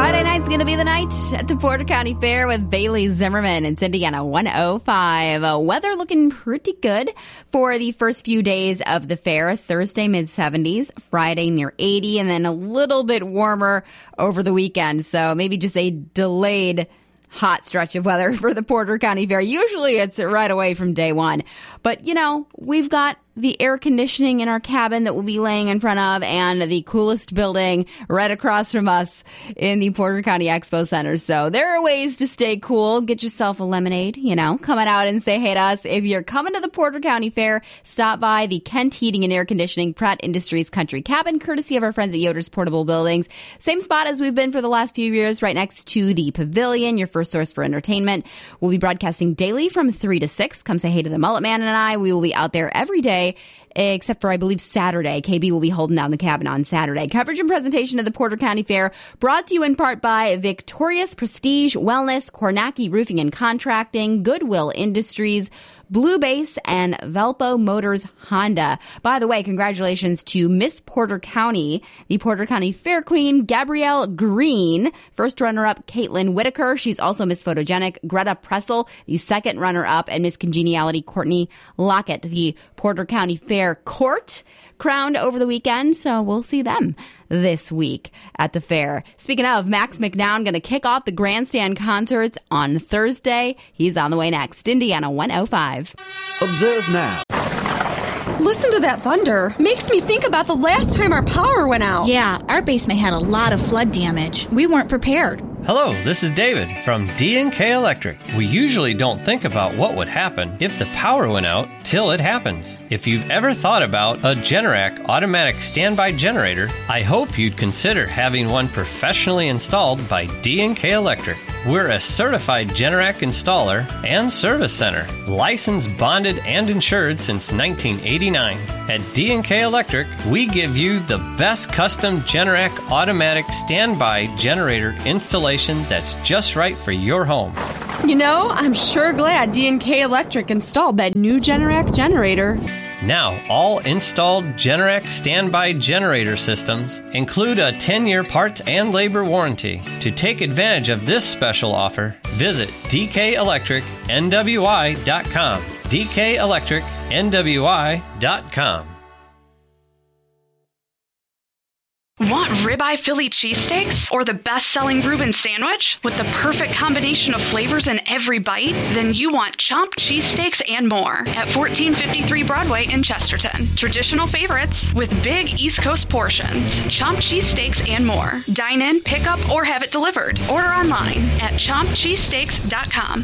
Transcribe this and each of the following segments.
Friday night's going to be the night at the Porter County Fair with Bailey Zimmerman. It's Indiana 105. Weather looking pretty good for the first few days of the fair. Thursday, mid-70s. Friday, near 80. And then a little bit warmer over the weekend. So maybe just a delayed hot stretch of weather for the Porter County Fair. Usually it's right away from day one. But, you know, we've got the air conditioning in our cabin that we'll be laying in front of and the coolest building right across from us in the Porter County Expo Center. So there are ways to stay cool. Get yourself a lemonade, you know, coming out and say hey to us. If you're coming to the Porter County Fair, stop by the Kent Heating and Air Conditioning Pratt Industries Country Cabin, courtesy of our friends at Yoder's Portable Buildings. Same spot as we've been for the last few years, right next to the Pavilion, your first source for entertainment. We'll be broadcasting daily from 3 to 6. Come say hey to the Mullet Man and I. We will be out there every day, except for, I believe, Saturday. KB will be holding down the cabin on Saturday. Coverage and presentation of the Porter County Fair brought to you in part by Victorious Prestige Wellness, Kornacki Roofing and Contracting, Goodwill Industries, Blue Base, and Velpo Motors Honda. By the way, congratulations to Miss Porter County, the Porter County Fair Queen, Gabrielle Green. First runner-up, Caitlin Whitaker. She's also Miss Photogenic. Greta Pressel, the second runner-up, and Miss Congeniality, Courtney Lockett. The Porter County Fair Court crowned over the weekend, so we'll see them this week at the fair. Speaking of, Max McNown going to kick off the Grandstand concerts on Thursday. He's on the way next. Indiana 105. Observe now. Listen to that thunder. Makes me think about the last time our power went out. Yeah, our basement had a lot of flood damage. We weren't prepared. Hello, this is David from D&K Electric. We usually don't think about what would happen if the power went out till it happens. If you've ever thought about a Generac automatic standby generator, I hope you'd consider having one professionally installed by D&K Electric. We're a certified Generac installer and service center, licensed, bonded, and insured since 1989. At D&K Electric, we give you the best custom Generac automatic standby generator installation that's just right for your home. You know, I'm sure glad D&K Electric installed that new Generac generator. Now, all installed Generac standby generator systems include a 10-year parts and labor warranty. To take advantage of this special offer, visit dkelectricnwi.com. dkelectricnwi.com. Want ribeye Philly cheesesteaks or the best-selling Reuben sandwich with the perfect combination of flavors in every bite? Then you want Chomp cheesesteaks and more at 1453 Broadway in Chesterton. Traditional favorites with big East Coast portions. Chomp cheesesteaks and more. Dine in, pick up, or have it delivered. Order online at chompcheesesteaks.com.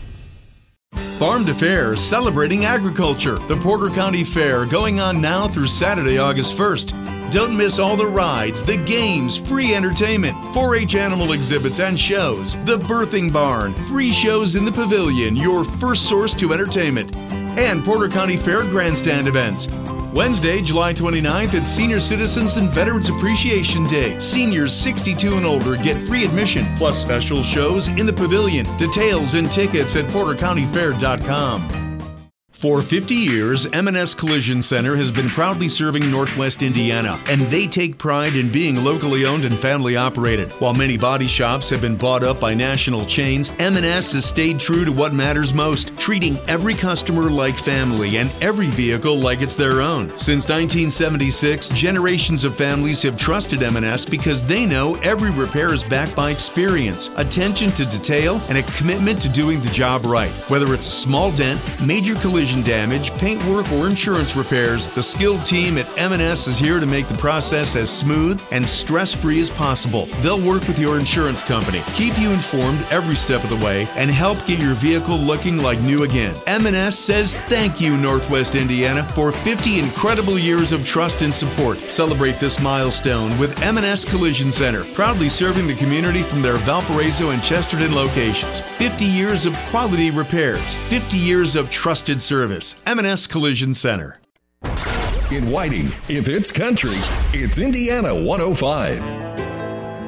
Farm to Fair, celebrating agriculture. The Porter County Fair going on now through Saturday, August 1st. Don't miss all the rides, the games, free entertainment, 4-H animal exhibits and shows, the birthing barn, free shows in the pavilion, your first source to entertainment, and Porter County Fair Grandstand events. Wednesday, July 29th, it's Senior Citizens and Veterans Appreciation Day. Seniors 62 and older get free admission, plus special shows in the pavilion. Details and tickets at portercountyfair.com. For 50 years, M&S Collision Center has been proudly serving Northwest Indiana, and they take pride in being locally owned and family operated. While many body shops have been bought up by national chains, M&S has stayed true to what matters most, treating every customer like family and every vehicle like it's their own. Since 1976, generations of families have trusted M&S because they know every repair is backed by experience, attention to detail, and a commitment to doing the job right. Whether it's a small dent, major collision damage, paint work, or insurance repairs, the skilled team at M&S is here to make the process as smooth and stress-free as possible. They'll work with your insurance company, keep you informed every step of the way, and help get your vehicle looking like new again. M&S says thank you, Northwest Indiana, for 50 incredible years of trust and support. Celebrate this milestone with M&S Collision Center, proudly serving the community from their Valparaiso and Chesterton locations. 50 years of quality repairs, 50 years of trusted service. M&S Collision Center. In Whiting, if it's country, it's Indiana 105.